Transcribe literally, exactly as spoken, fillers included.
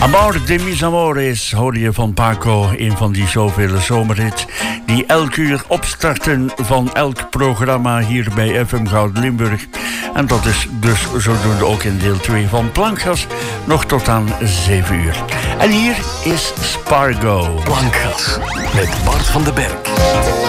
Amor de mis amores hoorde je van Paco, een van die zoveel zomerhits die elk uur opstarten van elk programma hier bij F M Goud Limburg. En dat is dus zodoende ook in deel twee van Plankgas, nog tot aan zeven uur. En hier is Spargo. Plankgas met Bart van den Berg.